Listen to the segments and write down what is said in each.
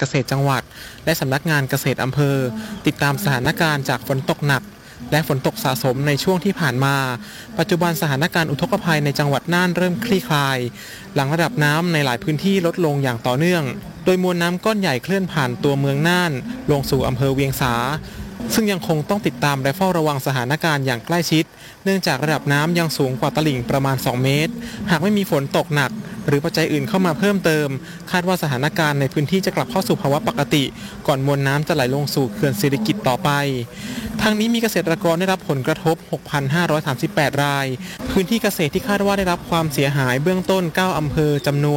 กษตรจังหวัดและสำนักงานเกษตรอำเภอติดตามสถานการณ์จากฝนตกหนักและฝนตกสะสมในช่วงที่ผ่านมาปัจจุบันสถานการณ์อุทกภัยในจังหวัดน่านเริ่มคลี่คลายหลังระดับน้ำในหลายพื้นที่ลดลงอย่างต่อเนื่องโดยมวลน้ำก้อนใหญ่เคลื่อนผ่านตัวเมืองน่านลงสู่อำเภอเวียงสาซึ่งยังคงต้องติดตามและเฝ้าระวังสถานการณ์อย่างใกล้ชิดเนื่องจากระดับน้ำยังสูงกว่าตลิ่งประมาณ2 เมตรหากไม่มีฝนตกหนักหรือปัจจัยอื่นเข้ามาเพิ่มเติมคาดว่าสถานการณ์ในพื้นที่จะกลับเข้าสู่ภาวะปกติก่อนมวลน้ำจะไหลลงสู่เขื่อนสิริกิติ์ต่อไปทางนี้มีเกษตรกรได้รับผลกระทบ 6,538 รายพื้นที่เกษตรที่คาดว่าได้รับความเสียหายเบื้องต้น9อำเภอจำนวน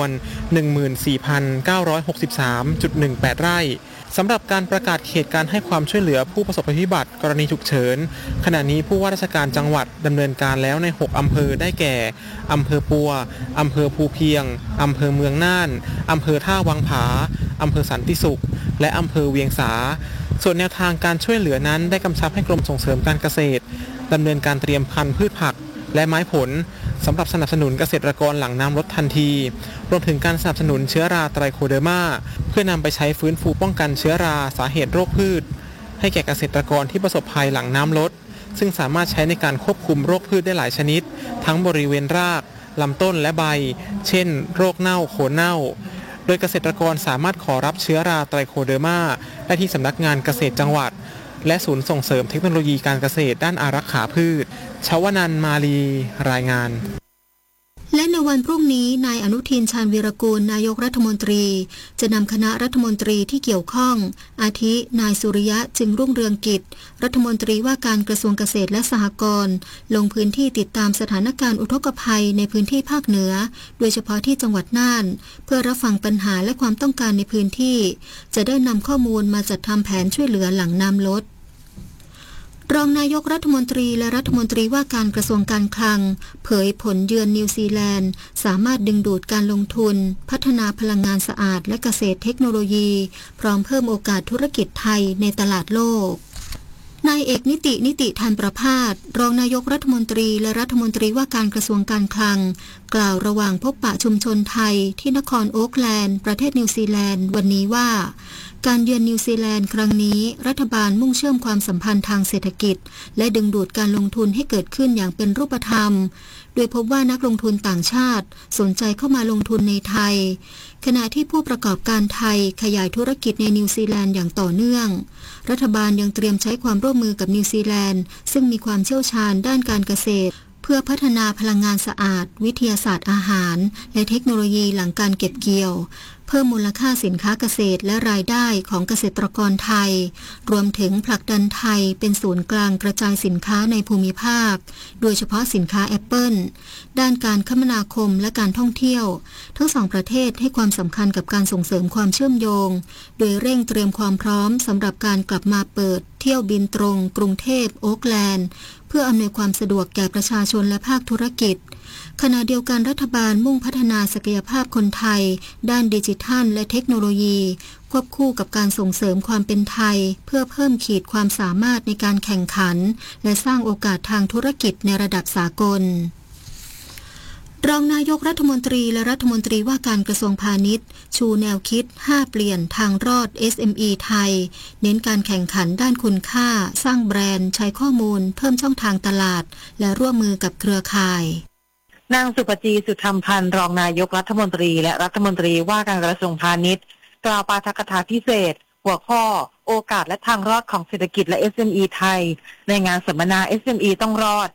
14,963.18 ไร่สำหรับการประกาศเขตการให้ความช่วยเหลือผู้ประสบภัยพิบัติกรณีฉุกเฉินขณะนี้ผู้ว่าราชการจังหวัดดำเนินการแล้วใน6อำเภอได้แก่อำเภอปัวอำเภอภูเพียงอำเภอเมืองน่านอำเภอท่าวังผาอำเภอสันติสุขและอำเภอเวียงสาส่วนแนวทางการช่วยเหลือนั้นได้กำชับให้กรมส่งเสริมการเกษตรดำเนินการเตรียมพันธุ์พืชผักและไม้ผลสำหรับสนับสนุนเกษตรกรหลังน้ำลดทันทีรวมถึงการสนับสนุนเชื้อราไตรโคเดอร์มาเพื่อนำไปใช้ฟื้นฟูป้องกันเชื้อราสาเหตุโรคพืชให้แก่เกษตรกรที่ประสบภัยหลังน้ำลดซึ่งสามารถใช้ในการควบคุมโรคพืชได้หลายชนิดทั้งบริเวณรากลำต้นและใบเช่นโรคเน่าโคนเน่าโดยเกษตรกรสามารถขอรับเชื้อราไตรโคเดอร์มาได้ที่สำนักงานเกษตรจังหวัดและศูนย์ส่งเสริมเทคโนโลยีการเกษตรด้านอารักขาพืชชวนันท์มาลีรายงานและในวันพรุ่งนี้นายอนุทินชาญวีรกูลนายกรัฐมนตรีจะนำคณะรัฐมนตรีที่เกี่ยวข้องอาทินายสุริยะจึงรุ่งเรืองกิจรัฐมนตรีว่าการกระทรวงเกษตรและสหกรณ์ลงพื้นที่ติดตามสถานการณ์อุทกภัยในพื้นที่ภาคเหนือโดยเฉพาะที่จังหวัดน่านเพื่อรับฟังปัญหาและความต้องการในพื้นที่จะได้นำข้อมูลมาจัดทำแผนช่วยเหลือหลังน้ำลดรองนายกรัฐมนตรีและรัฐมนตรีว่าการกระทรวงการคลังเผยผลเยือนนิวซีแลนด์สามารถดึงดูดการลงทุนพัฒนาพลังงานสะอาดและเกษตรเทคโนโลยีพร้อมเพิ่มโอกาสธุรกิจไทยในตลาดโลกนายเอกนิติธันประภาสรองนายกรัฐมนตรีและรัฐมนตรีว่าการกระทรวงการคลังกล่าวระหว่างพบปะชุมชนไทยที่นครโอ๊คแลนด์ประเทศนิวซีแลนด์วันนี้ว่าการเยือนนิวซีแลนด์ครั้งนี้รัฐบาลมุ่งเชื่อมความสัมพันธ์ทางเศรษฐกิจและดึงดูดการลงทุนให้เกิดขึ้นอย่างเป็นรูปธรรมโดยพบว่านักลงทุนต่างชาติสนใจเข้ามาลงทุนในไทยขณะที่ผู้ประกอบการไทยขยายธุรกิจในนิวซีแลนด์อย่างต่อเนื่องรัฐบาลยังเตรียมใช้ความร่วมมือกับนิวซีแลนด์ซึ่งมีความเชี่ยวชาญด้านการเกษตรเพื่อพัฒนาพลังงานสะอาดวิทยาศาสตร์อาหารและเทคโนโลยีหลังการเก็บเกี่ยวเพิ่มมูลค่าสินค้าเกษตรและรายได้ของเกษตรกรไทยรวมถึงผลักดันไทยเป็นศูนย์กลางกระจายสินค้าในภูมิภาคโดยเฉพาะสินค้าแอปเปิลด้านการคมนาคมและการท่องเที่ยวทั้งสองประเทศให้ความสำคัญกับการส่งเสริมความเชื่อมโยงโดยเร่งเตรียมความพร้อมสำหรับการกลับมาเปิดเที่ยวบินตรงกรุงเทพโอ๊คแลนด์เพื่ออำนวยความสะดวกแก่ประชาชนและภาคธุรกิจขณะเดียวกันรัฐบาลมุ่งพัฒนาศักยภาพคนไทยด้านดิจิทัลและเทคโนโลยีควบคู่กับการส่งเสริมความเป็นไทยเพื่อเพิ่มขีดความสามารถในการแข่งขันและสร้างโอกาสทางธุรกิจในระดับสากลรองนายกรัฐมนตรีและรัฐมนตรีว่าการกระทรวงพาณิชย์ชูแนวคิด5เปลี่ยนทางรอด SME ไทยเน้นการแข่งขันด้านคุณค่าสร้างแบรนด์ใช้ข้อมูลเพิ่มช่องทางตลาดและร่วมมือกับเครือข่ายนางสุปจีสุธรรมพันธ์รองนายกรัฐมนตรีและรัฐมนตรีว่าการกระทรวงพาณิชย์กล่าวปาฐกถาพิเศษหัวข้อโอกาสและทางรอดของเศรษฐกิจและ SME ไทยในงานสัมมนา SME ต้องรอด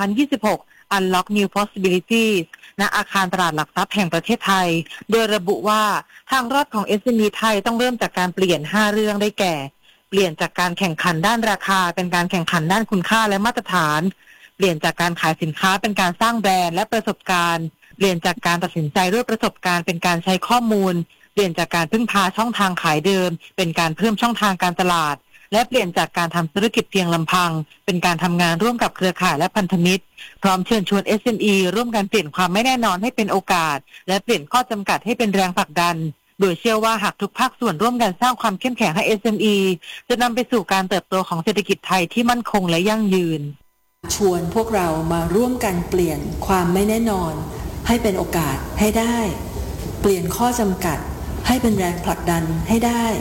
2026 Unlock New Possibilities ณ อาคารตลาดหลักทรัพย์แห่งประเทศไทยโดยระบุว่าทางรอดของ SME ไทยต้องเริ่มจากการเปลี่ยน5เรื่องได้แก่เปลี่ยนจากการแข่งขันด้านราคาเป็นการแข่งขันด้านคุณค่าและมาตรฐานเปลี่ยนจากการขายสินค้าเป็นการสร้างแบรนด์และประสบการณ์เปลี่ยนจากการตัดสินใจด้วยประสบการณ์เป็นการใช้ข้อมูลเปลี่ยนจากการพึ่งพาช่องทางขายเดิมเป็นการเพิ่มช่องทางการตลาดและเปลี่ยนจากการทำธุรกิจเพียงลำพังเป็นการทำงานร่วมกับเครือข่ายและพันธมิตรพร้อมเชิญชวน SME ร่วมกันเปลี่ยนความไม่แน่นอนให้เป็นโอกาสและเปลี่ยนข้อจำกัดให้เป็นแรงผลักดันโดยเชื่อว่าหากทุกภาคส่วนร่วมกันสร้างความเข้มแข็งให้ SME จะนำไปสู่การเติบโตของเศรษฐกิจไทยที่มั่นคงและยั่งยืนชวนพวกเรามาร่วมกันเปลี่ยนความไม่แน่นอนให้เป็นโอกาสให้ได้เปลี่ยนข้อจำกัดให้เป็นแรงผลักดันให้ได้